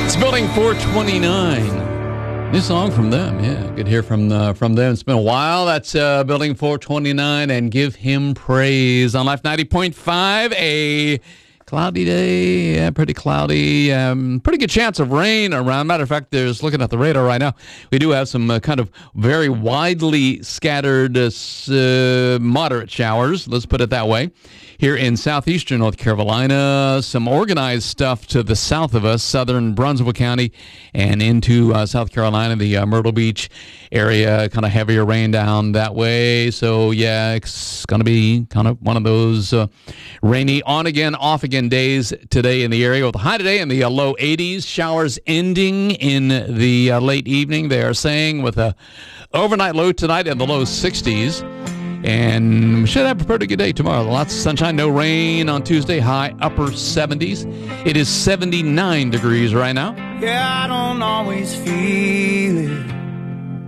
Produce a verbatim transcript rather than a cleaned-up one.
Building four twenty-nine. New song from them. Yeah, good to hear from uh, from them. It's been a while. That's uh, Building four twenty-nine and Give Him Praise on Life ninety point five. A cloudy day. Yeah, pretty cloudy. Um, pretty good chance of rain around. Matter of fact, there's looking at the radar right now. We do have some uh, kind of very widely scattered uh, uh, moderate showers. Let's put it that way. Here in southeastern North Carolina, some organized stuff to the south of us, southern Brunswick County, and into uh, South Carolina, the uh, Myrtle Beach area, kind of heavier rain down that way. So, yeah, it's going to be kind of one of those uh, rainy on-again, off-again days today in the area, with a high today in the uh, low eighties. Showers ending in the uh, late evening, they are saying, with a overnight low tonight in the low sixties. And we should have a pretty good day tomorrow. Lots of sunshine, no rain on Tuesday, high upper seventies. It is seventy-nine degrees right now. Yeah, I don't always feel